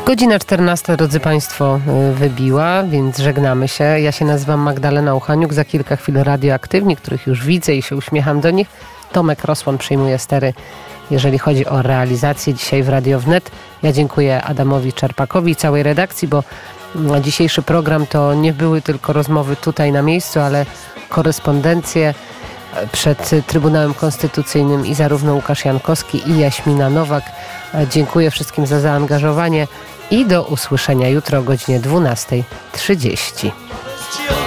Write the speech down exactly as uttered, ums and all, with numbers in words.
Godzina czternasta, drodzy Państwo, wybiła, więc żegnamy się. Ja się nazywam Magdalena Uchaniuk. Za kilka chwil radioaktywni, których już widzę i się uśmiecham do nich. Tomek Rosłon przyjmuje stery, jeżeli chodzi o realizację dzisiaj w Radio Wnet. Ja dziękuję Adamowi Czerpakowi i całej redakcji, bo dzisiejszy program to nie były tylko rozmowy tutaj na miejscu, ale korespondencje przed Trybunałem Konstytucyjnym i zarówno Łukasz Jankowski i Jaśmina Nowak. Dziękuję wszystkim za zaangażowanie i do usłyszenia jutro o godzinie dwunasta trzydzieści.